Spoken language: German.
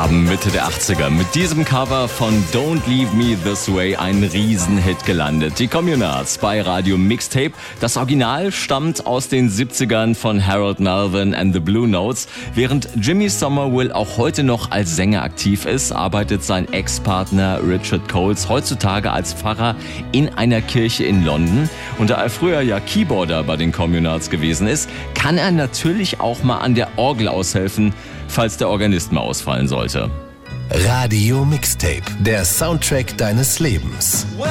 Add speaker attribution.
Speaker 1: haben Mitte der 80er mit diesem Cover von Don't Leave Me This Way ein Riesenhit gelandet. Die Communards bei Radio Mixtape. Das Original stammt aus den 70ern von Harold Melvin and the Blue Notes. Während Jimmy Somerville auch heute noch als Sänger aktiv ist, arbeitet sein Ex-Partner Richard Coles heutzutage als Pfarrer in einer Kirche in London. Und da er früher ja Keyboarder bei den Communards gewesen ist, kann er natürlich auch mal an der Orgel aushelfen, falls der Organist mal ausfallen sollte.
Speaker 2: Radio Mixtape, der Soundtrack deines Lebens.